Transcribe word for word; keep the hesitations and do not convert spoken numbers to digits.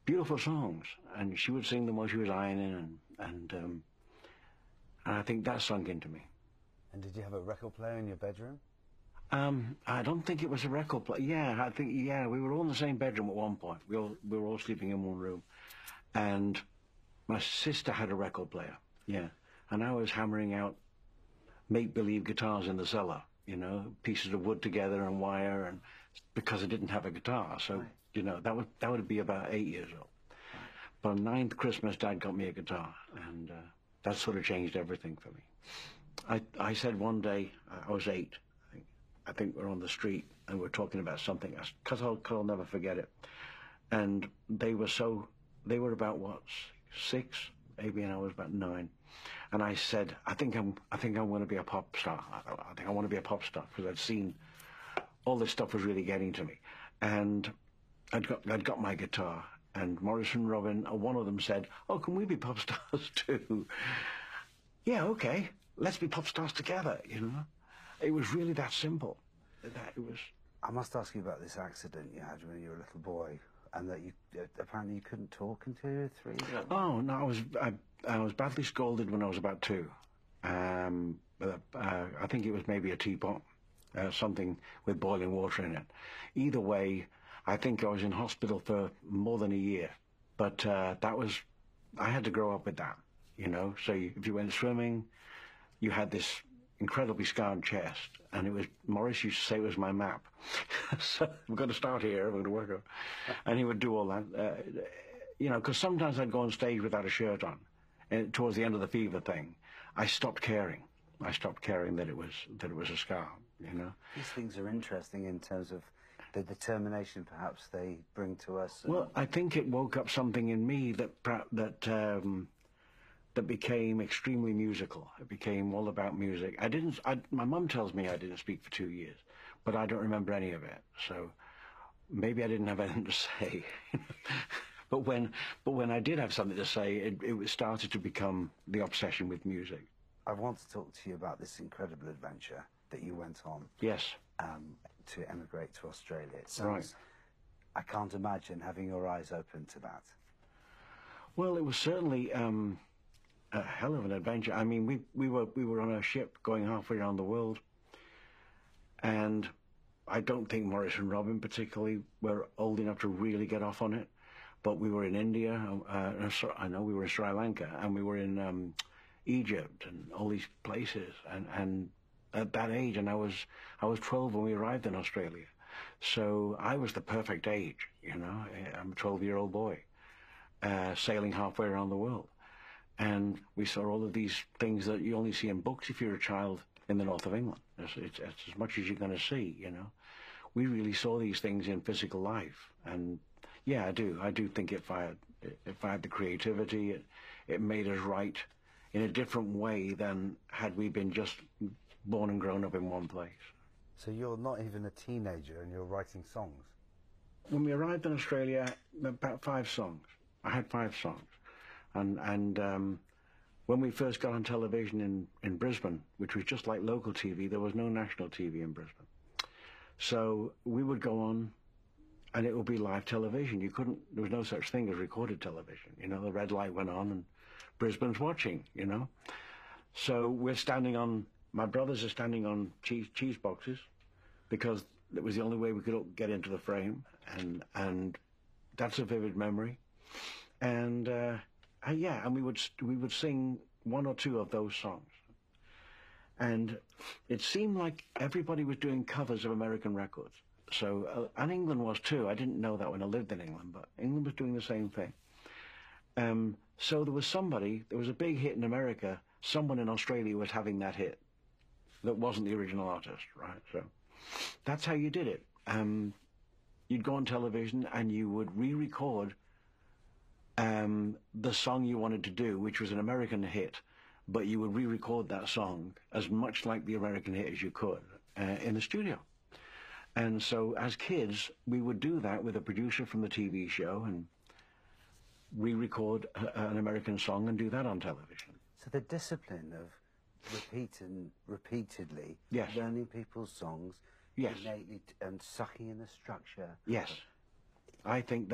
beautiful songs, and she would sing them while she was ironing, and and, um, and I think that sunk into me. And did you have a record player in your bedroom? Um, I don't think it was a record player. Yeah, I think yeah, we were all in the same bedroom at one point. We all we were all sleeping in one room, and my sister had a record player. Yeah, and I was hammering out make-believe guitars in the cellar. You know, pieces of wood together and wire, and because I didn't have a guitar, so right. you know that would that would be about eight years old. Right. But on ninth Christmas, Dad got me a guitar, and uh, that sort of changed everything for me. I I said one day, I was eight, I think. I think we're on the street and we're talking about something, because I'll, I'll never forget it. And they were so, they were about what, six, maybe, and I was about nine. And I said, I think I'm, I think I'm going to be a pop star. I, I think I want to be a pop star, because I'd seen all this stuff was really getting to me. And I'd got, I'd got my guitar, and Morris and Robin, one of them said, oh, can we be pop stars too? Yeah, okay, let's be pop stars together, you know? It was really that simple. That it was. I must ask you about this accident you had when you were a little boy, and that you uh, apparently you couldn't talk until you were three. Oh no, I was I, I was badly scolded when I was about two. Um, uh, uh, I think it was maybe a teapot, uh, something with boiling water in it. Either way, I think I was in hospital for more than a year. But uh, that was, I had to grow up with that, you know. So you, if you went swimming, you had this incredibly scarred chest, and it was, Morris used to say it was my map. So we're going to start here, we're going to work out. And he would do all that, uh, you know, because sometimes I'd go on stage without a shirt on. And towards the end of the fever thing, I stopped caring. I stopped caring that it was that it was a scar, you know. These things are interesting in terms of the determination, perhaps, they bring to us. And... Well, I think it woke up something in me that that um, that became extremely musical. It became all about music. I didn't. I, my mum tells me I didn't speak for two years, but I don't remember any of it. So maybe I didn't have anything to say. But when, but when I did have something to say, it, it started to become the obsession with music. I want to talk to you about this incredible adventure that you went on. Yes. Um, to emigrate to Australia. It sounds, right. I can't imagine having your eyes open to that. Well, it was certainly um, a hell of an adventure. I mean, we we were we were on a ship going halfway around the world, and I don't think Morris and Robin particularly were old enough to really get off on it. But we were in India, uh, I know we were in Sri Lanka, and we were in um, Egypt, and all these places. And, and at that age, and I was I was twelve when we arrived in Australia, so I was the perfect age, you know. I'm a twelve-year-old boy, uh, sailing halfway around the world, and we saw all of these things that you only see in books if you're a child in the north of England. It's, it's, it's as much as you're going to see, you know. We really saw these things in physical life, and yeah, I do. I do think it fired, it, it fired the creativity. It, it made us write in a different way than had we been just born and grown up in one place. So you're not even a teenager and you're writing songs? When we arrived in Australia, about five songs. I had five songs. And, and um, when we first got on television in, in Brisbane, which was just like local T V, there was no national T V in Brisbane. So we would go on, and it would be live television. You couldn't, there was no such thing as recorded television. You know, the red light went on and Brisbane's watching, you know. So we're standing on, my brothers are standing on cheese, cheese boxes, because it was the only way we could get into the frame. And, and that's a vivid memory. And, uh, and yeah, and we would, we would sing one or two of those songs. And it seemed like everybody was doing covers of American records. So, uh, and England was too. I didn't know that when I lived in England, but England was doing the same thing. Um, so there was somebody, there was a big hit in America, someone in Australia was having that hit that wasn't the original artist, right? So that's how you did it. Um, you'd go on television and you would re-record um, the song you wanted to do, which was an American hit, but you would re-record that song as much like the American hit as you could uh, in the studio. And so as kids, we would do that with a producer from the T V show and re-record a, an American song and do that on television. So the discipline of repeating repeatedly, yes. learning people's songs, yes. innately, and sucking in the structure. Yes, I think that